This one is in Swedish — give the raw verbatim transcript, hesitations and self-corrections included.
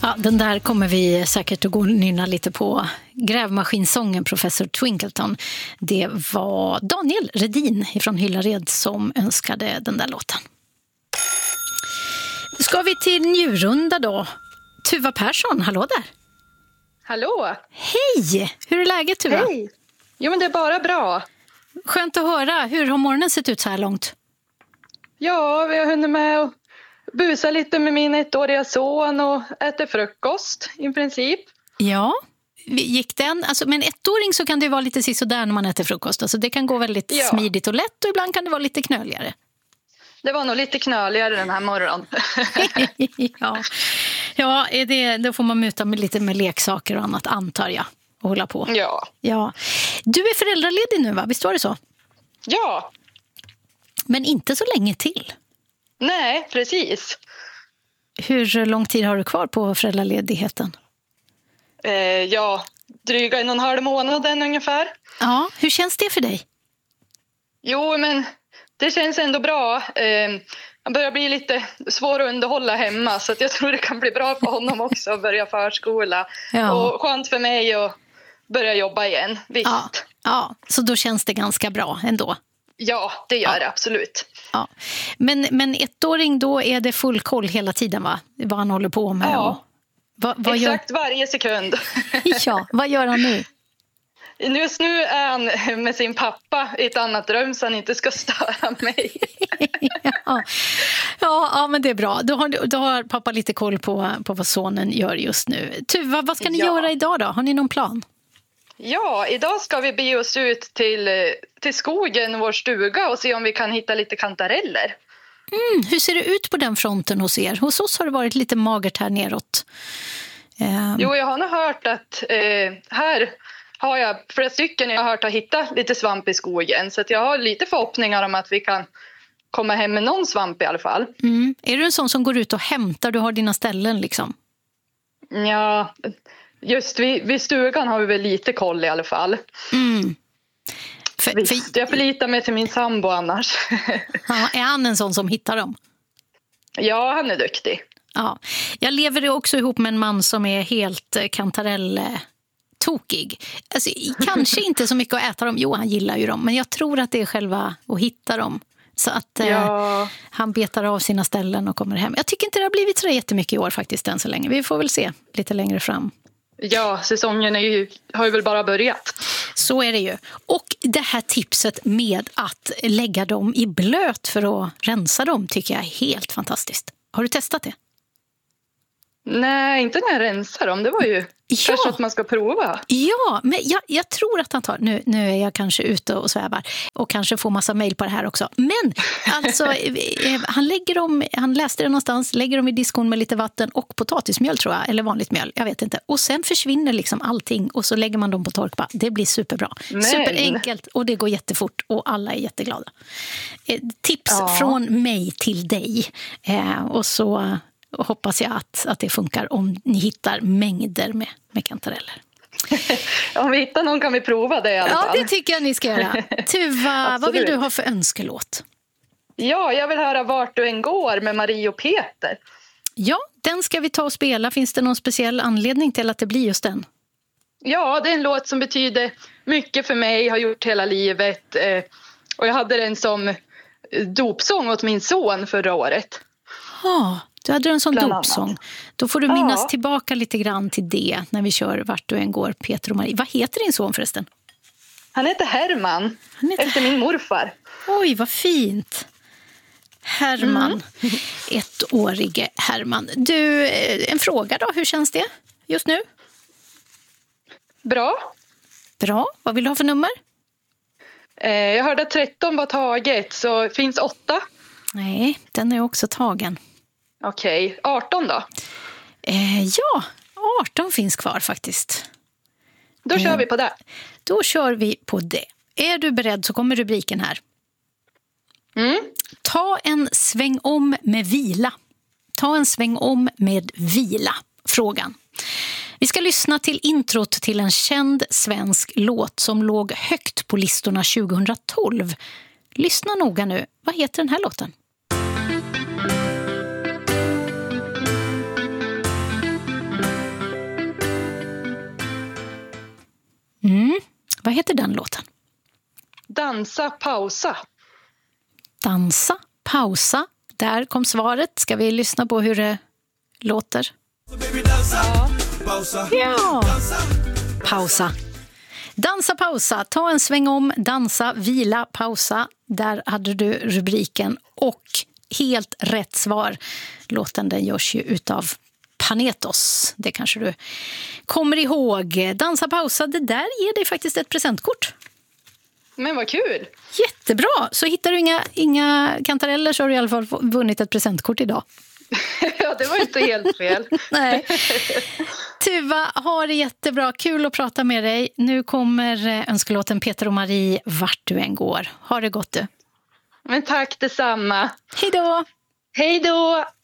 Ja, den där kommer vi säkert att gå och nynna lite på. Grävmaskinsången Professor Twinkleton. Det var Daniel Redin från Hyllared som önskade den där låten. Ska vi till Njurunda då? Tuva Persson, hallå där. Hallå. Hej, hur är läget Tuva? Hej. Jo men det är bara bra. Skönt att höra. Hur har morgonen sett ut så här långt? Ja, vi har hunnit med att busa lite med min ettåriga son och äta frukost i princip. Ja, gick den? Alltså, med en ettåring så kan det vara lite sisådär när man äter frukost. Alltså, det kan gå väldigt ja. smidigt och lätt och ibland kan det vara lite knöligare. Det var nog lite knöligare den här morgonen. ja, ja är det, då får man muta med lite med leksaker och annat antar jag och hålla på. Ja. ja. Du är föräldraledig nu va? Visst var det så? Ja. Men inte så länge till. Nej, precis. Hur lång tid har du kvar på föräldraledigheten? Eh, ja, dryga en och en halv månaden ungefär. Ja, hur känns det för dig? Jo, men det känns ändå bra. Eh, han börjar bli lite svår att underhålla hemma så att jag tror det kan bli bra för honom också att börja förskola. Ja. Och skönt för mig att börja jobba igen, visst. Ja, ja, så då känns det ganska bra ändå. Ja, det gör ja. det absolut. Ja. Men, men ettåring då är det full koll hela tiden va? Vad han håller på med. Ja, och, vad, vad exakt gör... varje sekund. ja, vad gör han nu? Just nu är han med sin pappa i ett annat rum så han inte ska störa mig. ja. Ja, ja, men det är bra. Då har, då har pappa lite koll på, på vad sonen gör just nu. Tuva, vad ska ni ja. göra idag då? Har ni någon plan? Ja, idag ska vi bege oss ut till, till skogen, vår stuga och se om vi kan hitta lite kantareller. Mm, hur ser det ut på den fronten hos er? Hos oss har det varit lite magert här neråt. Um... Jo, jag har nog hört att eh, här har jag flera stycken jag har hört att hitta lite svamp i skogen. Så att jag har lite förhoppningar om att vi kan komma hem med någon svamp i alla fall. Mm. Är du en sån som går ut och hämtar? Du har dina ställen liksom? Ja, just vid, vid stugan har vi väl lite koll i alla fall. Mm. För, Visst, för... jag förlitar mig till min sambo annars. Ja, är han en sån som hittar dem? Ja, han är duktig. Ja. Jag lever också ihop med en man som är helt kantarell-tokig. Alltså, kanske inte så mycket att äta dem. Jo, han gillar ju dem. Men jag tror att det är själva att hitta dem. Så att ja. eh, han betar av sina ställen och kommer hem. Jag tycker inte det har blivit så jättemycket i år faktiskt än så länge. Vi får väl se lite längre fram. Ja, säsongen är ju, har ju väl bara börjat. Så är det ju. Och det här tipset med att lägga dem i blöt för att rensa dem tycker jag är helt fantastiskt. Har du testat det? Nej, inte när jag rensar dem. Det var ju ja. kanske att man ska prova. Ja, men jag, jag tror att han tar... Nu, nu är jag kanske ute och svävar och kanske får massa mejl på det här också. Men alltså, han lägger dem... Han läste det någonstans, lägger dem i diskon med lite vatten och potatismjöl tror jag. Eller vanligt mjöl, jag vet inte. Och sen försvinner liksom allting och så lägger man dem på torkbar. Det blir superbra. Men. Superenkelt och det går jättefort och alla är jätteglada. Eh, tips ja. från mig till dig. Eh, och så... Och hoppas jag att, att det funkar om ni hittar mängder med, med kantareller. Om vi hittar någon kan vi prova det i alla fall. Ja, det tycker jag ni ska göra. Tuva, vad vill du ha för önskelåt? Ja, jag vill höra Vart du än går med Marie och Peter. Ja, den ska vi ta och spela. Finns det någon speciell anledning till att det blir just den? Ja, det är en låt som betyder mycket för mig, har gjort hela livet. Och jag hade den som dopsång åt min son förra året. Ja, du hade en sån dopsång. Då får du minnas ja. tillbaka lite grann till det när vi kör Vart du än går, Peter och Marie. Vad heter din son förresten? Han heter Herman, Han heter... efter min morfar. Oj, vad fint. Herman, mm. ettårige Herman. Du, en fråga då, hur känns det just nu? Bra. Bra, vad vill du ha för nummer? Eh, jag hörde att tretton var taget, så finns åtta. Nej, den är också tagen. Okej, okay. arton då? Eh, ja, arton finns kvar faktiskt. Då eh, kör vi på det. Då kör vi på det. Är du beredd så kommer rubriken här. Mm. Ta en sväng om med vila. Ta en sväng om med vila. Frågan. Vi ska lyssna till introt till en känd svensk låt som låg högt på listorna tjugohundratolv. Lyssna noga nu. Vad heter den här låten? heter den låten? Dansa, pausa. Dansa, pausa. Där kom svaret. Ska vi lyssna på hur det låter? Ja. Ja. Pausa. Dansa, pausa. Ta en sväng om. Dansa, vila, pausa. Där hade du rubriken. Och helt rätt svar. Låten den görs ju utav Panetos. Det kanske du kommer ihåg. Dansa, pausa. Det där ger dig faktiskt ett presentkort. Men vad kul! Jättebra! Så hittar du inga, inga kantareller så har du i alla fall vunnit ett presentkort idag. Ja, det var inte helt fel. Nej. Tuva, ha det jättebra. Kul att prata med dig. Nu kommer önskelåten Peter och Marie, Vart du än går. Ha det gott du. Men tack detsamma. Hej då! Hej då!